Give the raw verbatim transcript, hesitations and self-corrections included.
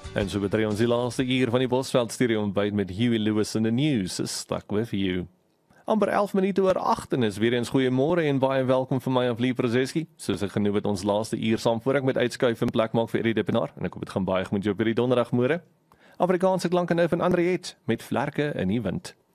En so betree ons die laaste uur van die Bosveld studio ontbyt met Huey Lewis in the News. Is stuck with you. Amper elf minute oor agt en is weer eens goeiemôre en baie welkom vir my af Lee Prozeski. Soos ek genoem het ons laaste uur saam voor ek met uitskuif en plek maak vir Eddie Dippenaar en ek hoop dit gaan baie goed met jou op hierdie donderdagmôre. Afrikaanse klanke nou van Andre Het met vlerke in die wind.